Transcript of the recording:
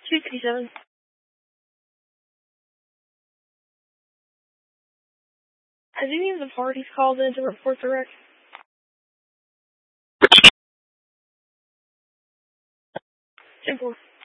257. Has any of the parties called in to report the wreck? 10-4.